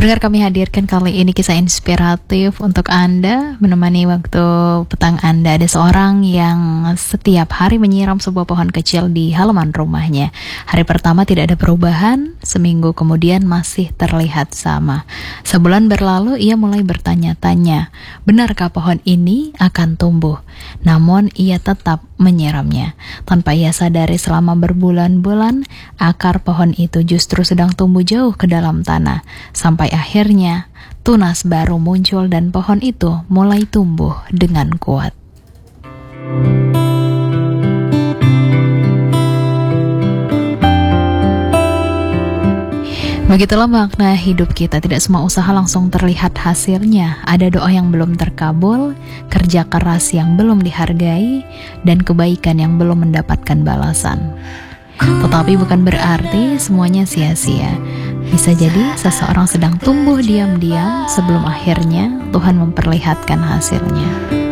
Pendengar, kami hadirkan kali ini kisah inspiratif untuk Anda, menemani waktu petang Anda. Ada seorang yang setiap hari menyiram sebuah pohon kecil di halaman rumahnya. Hari pertama tidak ada perubahan, seminggu kemudian masih terlihat sama. Sebulan berlalu, ia mulai bertanya-tanya, benarkah pohon ini akan tumbuh? Namun ia tetap menyiramnya. Tanpa ia sadari, selama berbulan-bulan, akar pohon itu justru sedang tumbuh jauh ke dalam tanah. Sampai akhirnya tunas baru muncul dan pohon itu mulai tumbuh dengan kuat. Begitulah makna hidup kita. Tidak semua usaha langsung terlihat hasilnya. Ada doa yang belum terkabul, kerja keras yang belum dihargai, dan kebaikan yang belum mendapatkan balasan. Tetapi bukan berarti semuanya sia-sia. Bisa jadi seseorang sedang tumbuh diam-diam sebelum akhirnya Tuhan memperlihatkan hasilnya.